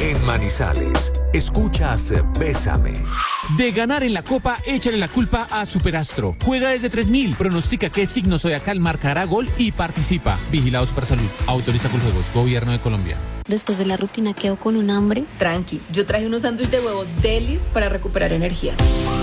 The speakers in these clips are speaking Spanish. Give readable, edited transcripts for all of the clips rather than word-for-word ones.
En Manizales, escuchas Bésame. De ganar en la Copa, échale la culpa a Superastro. Juega desde 3.000, pronostica qué signo zodiacal marcará gol y participa. Vigilado Supersalud. Autoriza con juegos. Gobierno de Colombia. Después de la rutina quedo con un hambre. Tranqui, yo traje unos sándwiches de huevo Delis para recuperar energía.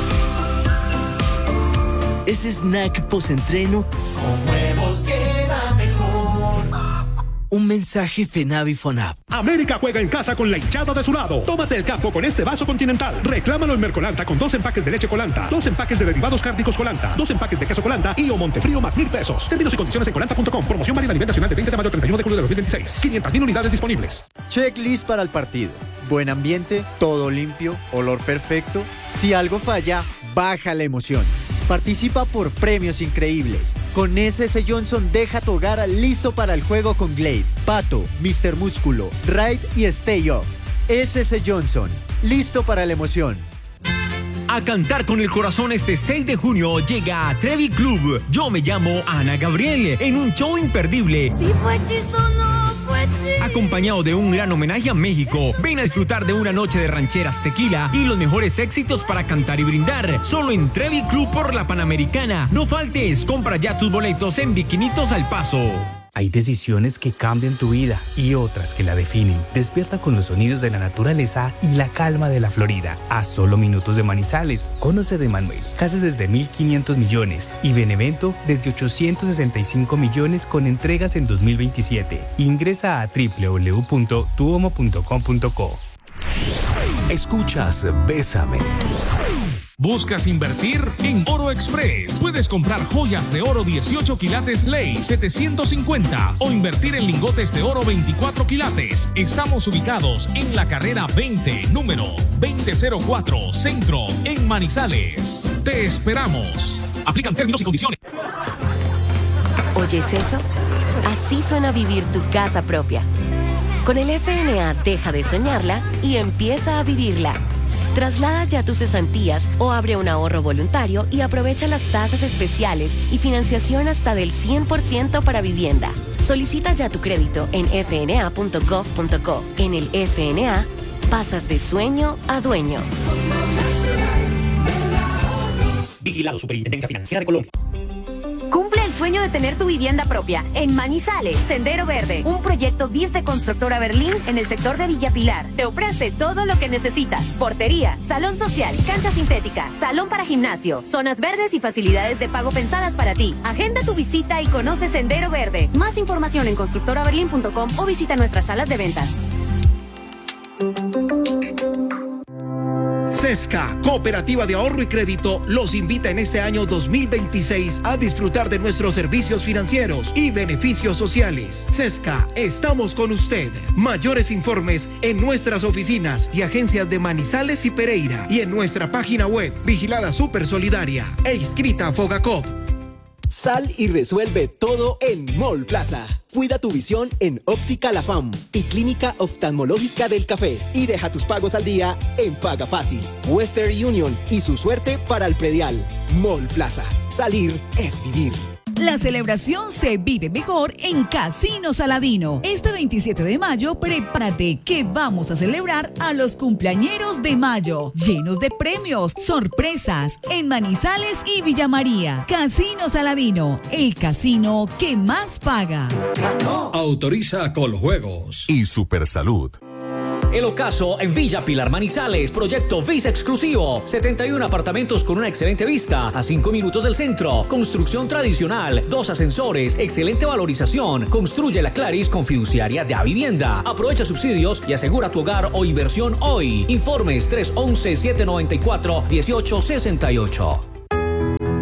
Ese snack post-entreno con huevos queda mejor. Un mensaje FENAVI FONAP. América juega en casa con la hinchada de su lado. Tómate el campo con este vaso Continental. Reclámalo en Mercolanta con 2 empaques de leche Colanta, 2 empaques de derivados cárnicos Colanta, 2 empaques de queso Colanta y o Montefrío más 1,000 pesos. Términos y condiciones en colanta.com. Promoción válida a nivel nacional de 20 de mayo a 31 de julio de 2026. 500,000 unidades disponibles. Checklist para el partido. Buen ambiente, todo limpio, olor perfecto. Si algo falla, baja la emoción. Participa por premios increíbles. Con SS Johnson deja tu hogar listo para el juego con Glade, Pato, Mr. Músculo, Ride y Stay Off. SS Johnson, listo para la emoción. A cantar con el corazón este 6 de junio llega a Trevi Club. Yo me llamo Ana Gabriel en un show imperdible. Si fue hechizo, no fue hechizo. Acompañado de un gran homenaje a México. Ven a disfrutar de una noche de rancheras, tequila y los mejores éxitos para cantar y brindar. Solo en Trevi Club por la Panamericana. No faltes, compra ya tus boletos en Bikinitos al Paso. Hay decisiones que cambian tu vida y otras que la definen. Despierta con los sonidos de la naturaleza y la calma de la Florida. A solo minutos de Manizales. Conoce de Manuel. Casas desde 1.500 millones y Benevento desde 865 millones con entregas en 2027. Ingresa a www.tuomo.com.co. Escuchas Bésame. ¿Buscas invertir? En Oro Express puedes comprar joyas de oro 18 quilates ley 750 o invertir en lingotes de oro 24 quilates. Estamos ubicados en la carrera 20, número 2004, Centro, en Manizales. Te esperamos. Aplican términos y condiciones. ¿Oyes eso? Así suena vivir tu casa propia. Con el FNA deja de soñarla y empieza a vivirla. Traslada ya tus cesantías o abre un ahorro voluntario y aprovecha las tasas especiales y financiación hasta del 100% para vivienda. Solicita ya tu crédito en fna.gov.co. En el FNA, pasas de sueño a dueño. Vigilado Superintendencia Financiera de Colombia. Cumple el sueño de tener tu vivienda propia en Manizales, Sendero Verde, un proyecto BIS de Constructora Berlín en el sector de Villa Pilar. Te ofrece todo lo que necesitas: portería, salón social, cancha sintética, salón para gimnasio, zonas verdes y facilidades de pago pensadas para ti. Agenda tu visita y conoce Sendero Verde. Más información en constructoraberlin.com o visita nuestras salas de ventas. Sesca, Cooperativa de Ahorro y Crédito, los invita en este año 2026 a disfrutar de nuestros servicios financieros y beneficios sociales. Sesca, estamos con usted. Mayores informes en nuestras oficinas y agencias de Manizales y Pereira y en nuestra página web, vigilada Super Solidaria e inscrita a Fogacop. Sal y resuelve todo en Mall Plaza. Cuida tu visión en Óptica La Fam y Clínica Oftalmológica del Café. Y deja tus pagos al día en Paga Fácil. Western Union y su suerte para el predial. Mall Plaza. Salir es vivir. La celebración se vive mejor en Casino Saladino. Este 27 de mayo, prepárate que vamos a celebrar a los cumpleañeros de mayo, llenos de premios, sorpresas en Manizales y Villa María. Casino Saladino, el casino que más paga. Autoriza Coljuegos y Supersalud. El ocaso en Villa Pilar Manizales, proyecto Visa exclusivo, 71 apartamentos con una excelente vista, a 5 minutos del centro, construcción tradicional, 2 ascensores, excelente valorización, construye la Claris con fiduciaria de Avivienda, aprovecha subsidios y asegura tu hogar o inversión hoy. Informes 311-794-1868.